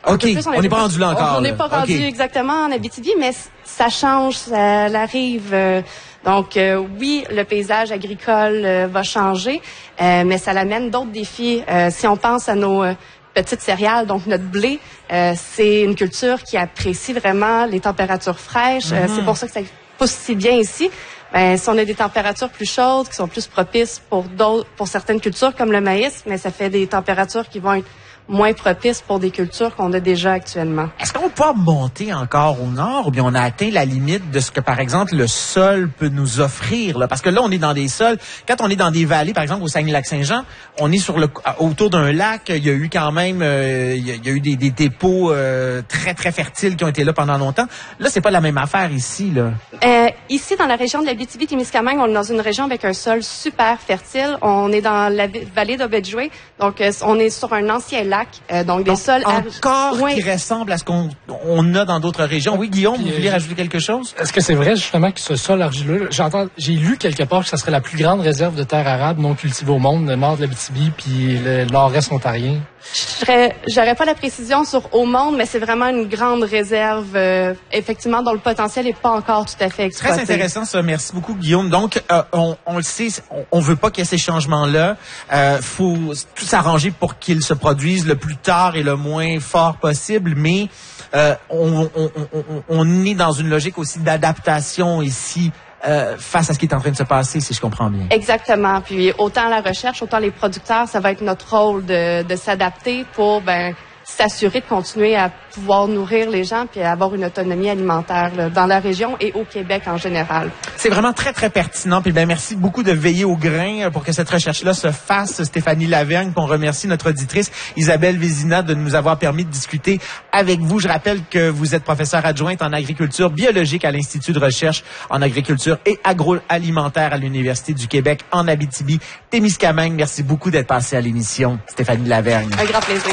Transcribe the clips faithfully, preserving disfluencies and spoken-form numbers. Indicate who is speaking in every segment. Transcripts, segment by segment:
Speaker 1: OK, plus, on n'est pas rendu là encore.
Speaker 2: On n'est pas rendu okay. exactement en Abitibi, mais ça change, ça arrive. Euh, donc, euh, oui, le paysage agricole euh, va changer, euh, mais ça l'amène d'autres défis. Euh, si on pense à nos euh, petites céréales, donc notre blé, euh, c'est une culture qui apprécie vraiment les températures fraîches. Mm-hmm. Euh, c'est pour ça que ça pousse si bien ici. Ben, si on a des températures plus chaudes, qui sont plus propices pour d'autres, pour certaines cultures comme le maïs, mais ça fait des températures qui vont être moins propices pour des cultures qu'on a déjà actuellement.
Speaker 1: Est-ce qu'on peut monter encore au nord ou bien on a atteint la limite de ce que, par exemple, le sol peut nous offrir, là? Parce que là, on est dans des sols, quand on est dans des vallées, par exemple, au Saguenay-Lac-Saint-Jean, on est sur le, autour d'un lac, il y a eu quand même, euh, il, y a, il y a eu des, des dépôts euh, très, très fertiles qui ont été là pendant longtemps. Là, c'est pas la même affaire ici, là.
Speaker 2: Euh, ici, dans la région de l'Abitibi-Témiscamingue, on est dans une région avec un sol super fertile. On est dans la vallée d'Obedjoué, donc euh, on est sur un ancien lac. Euh, donc des
Speaker 1: donc,
Speaker 2: sols
Speaker 1: encore
Speaker 2: oui.
Speaker 1: qui ressemblent à ce qu'on on a dans d'autres régions. Oui, Guillaume, Puis, vous vouliez euh, rajouter quelque chose?
Speaker 3: Est-ce que c'est vrai justement que ce sol argileux, j'entends, j'ai lu quelque part que ça serait la plus grande réserve de terre arable non cultivée au monde, le nord de l'Abitibi puis le nord-est ontarien?
Speaker 2: Je j'aurais pas la précision sur au monde, mais c'est vraiment une grande réserve, euh, effectivement, dont le potentiel n'est pas encore tout à fait exploité.
Speaker 1: Très intéressant, ça. Merci beaucoup, Guillaume. Donc, euh, on, on le sait, on, on veut pas qu'il y ait ces changements-là. Euh, faut tout s'arranger pour qu'ils se produisent le plus tard et le moins fort possible, mais euh, on, on, on, on est dans une logique aussi d'adaptation ici. Euh, face à ce qui est en train de se passer, si je comprends bien.
Speaker 2: Exactement. Puis autant la recherche, autant les producteurs, ça va être notre rôle de, de s'adapter pour ben s'assurer de continuer à pouvoir nourrir les gens puis avoir une autonomie alimentaire là, dans la région et au Québec en général.
Speaker 1: C'est vraiment très, très pertinent. Puis ben merci beaucoup de veiller au grain pour que cette recherche-là se fasse. Stéphanie Lavergne, qu'on remercie notre auditrice Isabelle Vézina de nous avoir permis de discuter avec vous. Je rappelle que vous êtes professeure adjointe en agriculture biologique à l'Institut de recherche en agriculture et agroalimentaire à l'Université du Québec en Abitibi-Témiscamingue. Merci beaucoup d'être passée à l'émission, Stéphanie Lavergne.
Speaker 2: Un grand plaisir.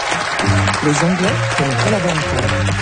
Speaker 4: Les Anglais sont collaborateurs.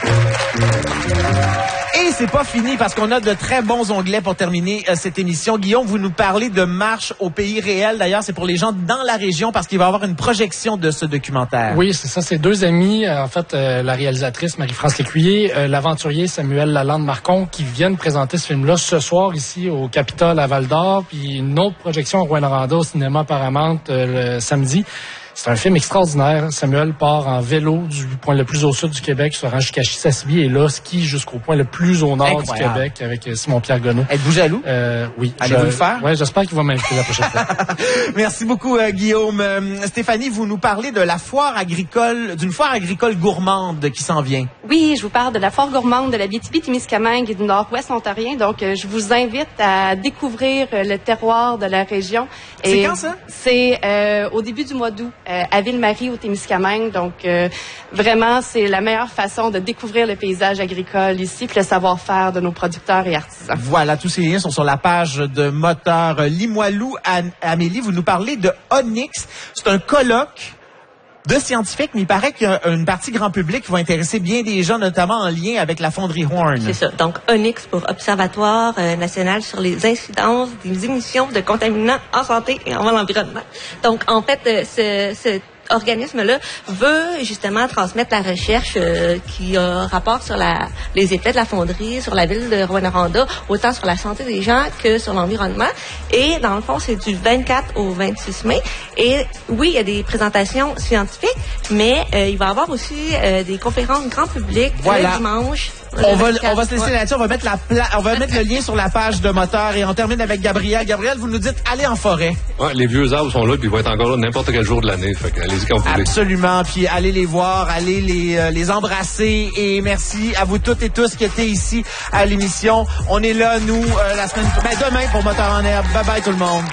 Speaker 1: Et c'est pas fini parce qu'on a de très bons onglets pour terminer euh, cette émission. Guillaume, vous nous parlez de Marche au pays réel. D'ailleurs, c'est pour les gens dans la région parce qu'il va y avoir une projection de ce documentaire.
Speaker 3: Oui, c'est ça. C'est deux amis, en fait, euh, la réalisatrice Marie-France Lécuyer, euh, l'aventurier Samuel Lalande-Marcon, qui viennent présenter ce film-là ce soir ici au Capitole à Val-d'Or, puis une autre projection à Rouyn-Noranda au cinéma Paramount euh, le samedi. C'est un film extraordinaire. Samuel part en vélo du point le plus au sud du Québec, se rend jusqu'à Chisasibi et là, skie jusqu'au point le plus au nord Incroyable. du Québec avec Simon-Pierre Gonneau.
Speaker 1: Êtes-vous jaloux?
Speaker 3: Euh, oui.
Speaker 1: Allez-vous le faire?
Speaker 3: Oui, j'espère qu'il va m'inviter la prochaine fois.
Speaker 1: Merci beaucoup, euh, Guillaume. Euh, Stéphanie, vous nous parlez de la foire agricole, d'une foire agricole gourmande qui s'en vient.
Speaker 2: Oui, je vous parle de la foire gourmande de l'Abitibi-Témiscamingue et du nord-ouest ontarien. Donc, euh, je vous invite à découvrir euh, le terroir de la région.
Speaker 1: C'est quand ça?
Speaker 2: C'est euh, au début du mois d'août, euh, à Ville-Marie, au Témiscamingue. Donc, euh, vraiment, c'est la meilleure façon de découvrir le paysage agricole ici, puis le savoir-faire de nos producteurs et artisans.
Speaker 1: Voilà, tous ces liens sont sur la page de Moteur Limoilou. Amélie, vous nous parlez de Onyx. C'est un colloque de scientifiques, mais il paraît qu'il y a une partie grand public qui va intéresser bien des gens, notamment en lien avec la fonderie Horn.
Speaker 5: C'est ça. Donc, Onyx pour Observatoire euh, national sur les incidences des émissions de contaminants en santé et en l'environnement. Donc, en fait, euh, ce, ce organisme-là veut justement transmettre la recherche euh, qui a rapport sur la, les effets de la fonderie, sur la ville de Rouyn-Noranda, autant sur la santé des gens que sur l'environnement. Et dans le fond, c'est du vingt-quatre au vingt-six mai. Et oui, il y a des présentations scientifiques, mais euh, il va y avoir aussi euh, des conférences grand public
Speaker 1: voilà.
Speaker 5: le dimanche.
Speaker 1: On va, on va se laisser là-dessus. On va mettre la pla- on va mettre le lien sur la page de Moteur et on termine avec Gabriel. Gabriel, vous nous dites allez en forêt.
Speaker 6: Ouais, les vieux arbres sont là puis ils vont être encore là n'importe quel jour de l'année. Fait que allez-y quand vous voulez.
Speaker 1: Absolument. Puis allez les voir, allez les, euh, les embrasser et merci à vous toutes et tous qui étaient ici à l'émission. On est là, nous, euh, la semaine, ben, demain pour Moteur en herbe. Bye bye tout le monde.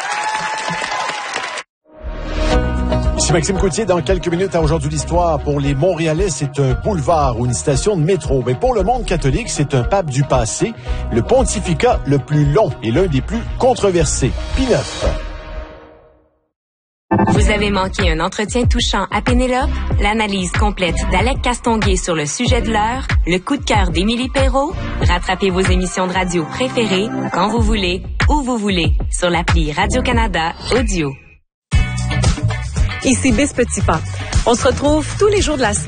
Speaker 7: Ici Maxime Coutier, dans quelques minutes à Aujourd'hui l'Histoire. Pour les Montréalais, c'est un boulevard ou une station de métro. Mais pour le monde catholique, c'est un pape du passé, le pontificat le plus long et l'un des plus controversés. Pie neuf.
Speaker 8: Vous avez manqué un entretien touchant à Pénélope? L'analyse complète d'Alec Castonguay sur le sujet de l'heure? Le coup de cœur d'Émilie Perrault? Rattrapez vos émissions de radio préférées quand vous voulez, où vous voulez, sur l'appli Radio-Canada Audio.
Speaker 9: Ici Bis Petitpas. On se retrouve tous les jours de la semaine.